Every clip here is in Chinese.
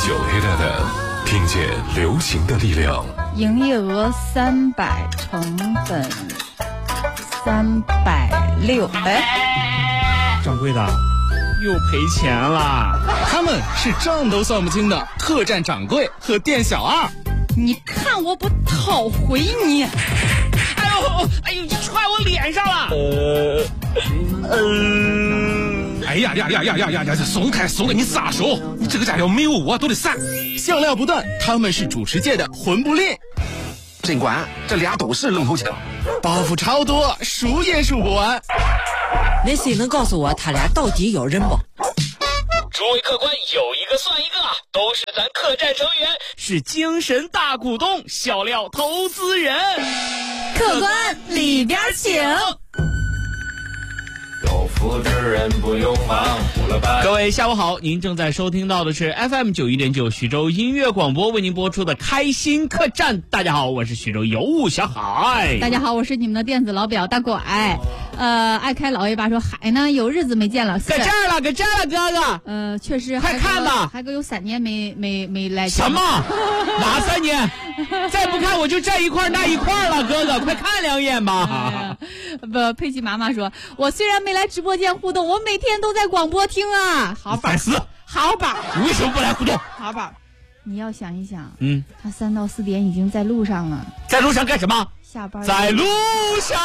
Hit FM， 听见流行的力量。 营业额300，成本360。 掌柜的，又赔钱了。 他们是账都算不清的客栈掌柜和店小二。 你看我不讨回你！ 哎呦，踹我脸上了！ 哎呀，松开，你撒手！你这个家伙没有我都得散。 笑料不断，他们是主持界的魂不吝。 尽管这俩都是愣头青， 包袱超多，数也数不完。 那谁能告诉我他俩到底有人不？ 诸位客官，有一个算一个，都是咱客栈成员，是精神大股东，笑料投资人。 客官里边请。 有福之人不用忙， 各位下午好，您正在收听到的是 FM 91.9徐州音乐广播为您播出的开心客栈。大家好，我是徐州尤物小海。 大家好，我是你们的电子老表大拐。爱开老爷吧说海呢有日子没见了， 搁这儿了，哥哥。 确实， 快看吧， 还有3年没来。 什么？哪3年？再不看我就这一块那一块了，哥哥，快看2眼吧。 佩奇妈妈说，我虽然没来直播间互动，我每天都在广播听啊。好宝，好宝， 你为什么不来互动？ 好宝，你要想一想，他3到4点已经在路上了。 在路上干什么？ 下班。 在路上。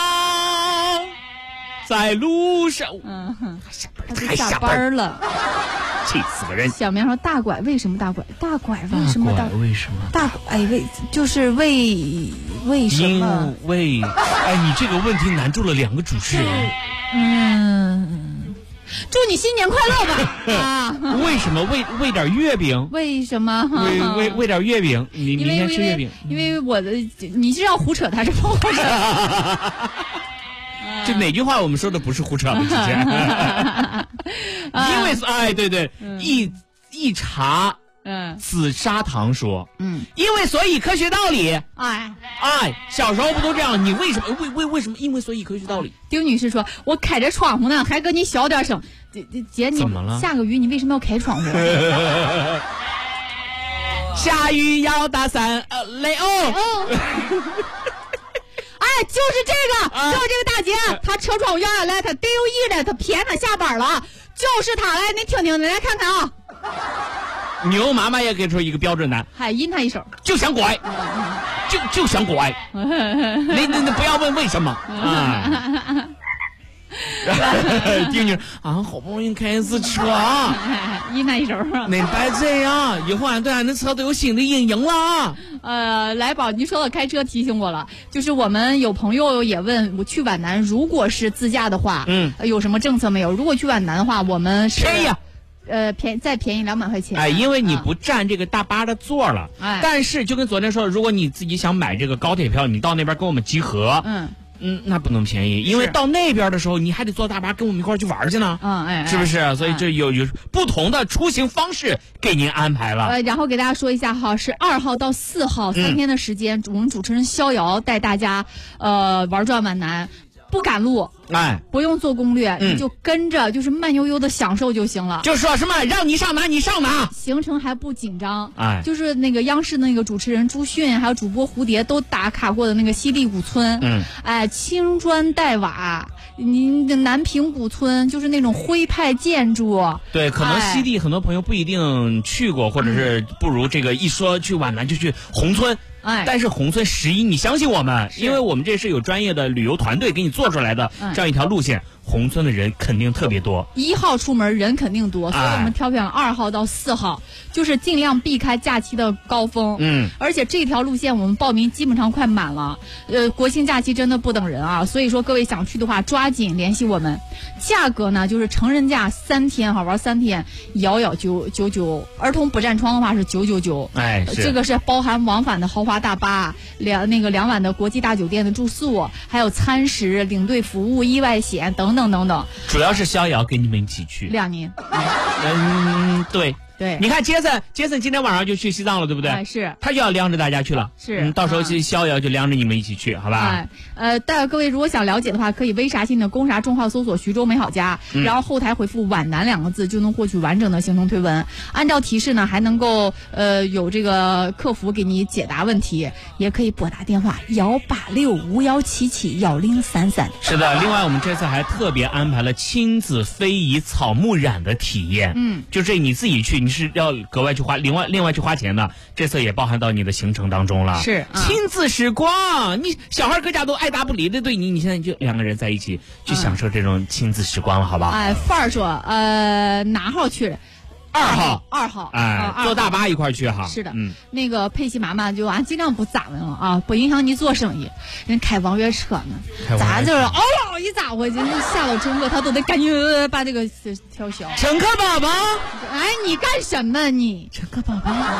他就下班了， 气死个人！ 小明说：“大拐为什么大拐？大拐为什么大？ 为什么大拐？就是为什么？ 你这个问题难住了2个主持人。 祝你新年快乐吧！ 为什么喂点月饼？ 为什么？ 喂点月饼？你明天吃月饼？ 因为你是要胡扯他是不胡扯？ 这哪句话我们说的不是胡扯的之间？因为对，一茶紫砂糖说，因为所以科学道理，小时候不都这样？你为什么为什么？因为所以科学道理。 丁女士说，我开着窗户呢，还跟你小点声。姐，你怎么了？ 下个雨你为什么要开窗户？ 下雨要打伞，雷欧。 就是这个大姐，她车窗摇下来，她得有意的，她骗她下班了，就是她。来，你听听，你来看看啊。 牛妈妈也给出一个标准答， 还阴她一手， 就想拐，就想拐。你不要问为什么啊。丁女好不容易开一次车， 阴她一手。 没白这样，以后俺对俺的车都有心理阴影了。 来宝，你说到开车提醒我了，就是我们有朋友也问我去皖南，如果是自驾的话，有什么政策没有？如果去皖南的话，我们是便宜啊， 再便宜200块钱。 因为你不占这个大巴的座了。但是就跟昨天说，如果你自己想买这个高铁票，你到那边跟我们集合。那不能便宜，因为到那边的时候你还得坐大巴跟我们一块去玩去呢。是不是？所以这有不同的出行方式给您安排了。 然后给大家说一下哈，是2号到4号3天的时间，我们主持人逍遥带大家玩转皖南。不赶路，不用做攻略，你就跟着，就是慢悠悠的享受就行了。 就说什么让你上哪你上哪， 行程还不紧张。就是那个央视的那个主持人朱迅，还有主播蝴蝶都打卡过的那个西丽古村，青砖黛瓦，您的南平古村就是那种徽派建筑。 对，可能西丽很多朋友不一定去过，或者是不如这个一说去皖南就去宏村。但是宏村11，你相信我们，因为我们这是有专业的旅游团队给你做出来的这样一条路线。宏村的人肯定特别多 ，1号出门人肯定多，所以我们挑选了2号到4号，就是尽量避开假期的高峰。而且这条路线我们报名基本上快满了，国庆假期真的不等人啊，所以说各位想去的话抓紧联系我们。价格呢就是成人价3天玩3天11999，儿童不占窗的话是999。这个是包含往返的豪华大巴，2晚的国际大酒店的住宿，还有餐食、领队服务、意外险等等。 主要是逍遥跟你们一起去 2年。 对， 对， 你看杰森今天晚上就去西藏了，对不对？ 是， 他就要量着大家去了。 是， 到时候去逍遥就量着你们一起去，好吧？ 但各位如果想了解的话，可以微啥信的公啥众号搜索徐州美好家，然后后台回复皖南2个字就能获取完整的行程推文。按照提示呢，还能够有这个客服给你解答问题，也可以拨打电话18651771033。 是的，另外我们这次还特别安排了亲子非遗草木染的体验。就这你自己去，你是要格外去花另外去花钱的，这次也包含到你的行程当中了。 是亲子时光，你小孩搁家都爱答不理的对你现在就2个人在一起去享受这种亲子时光了，好吧？ 范儿说哪号去？2号， 坐大巴一块儿去哈。 是的，那个佩奇妈妈就尽量不咋问了啊，不影响你做生意。人开网约车呢，咋就是一咋回去，下了乘客他都得赶紧把这个调消。 乘客宝宝， 你干什么你？ 乘客宝宝。